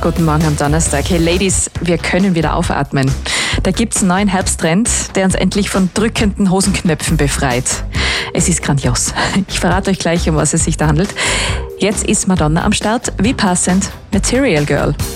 Guten Morgen am Donnerstag. Hey Ladies, wir können wieder aufatmen. Da gibt's einen neuen Herbsttrend, der uns endlich von drückenden Hosenknöpfen befreit. Es ist grandios. Ich verrate euch gleich, um was es sich da handelt. Jetzt ist Madonna am Start. Wie passend. Material Girl.